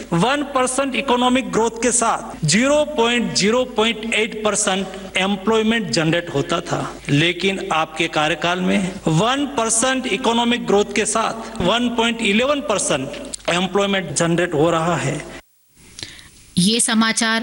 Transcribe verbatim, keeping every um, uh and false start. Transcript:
One percent economic growth के साथ zero point zero eight percent employment generate होता था, लेकिन आपके कार्यकाल में वन परसेंट इकोनॉमिक ग्रोथ के साथ one point eleven percent employment generate हो रहा है। ये समाचार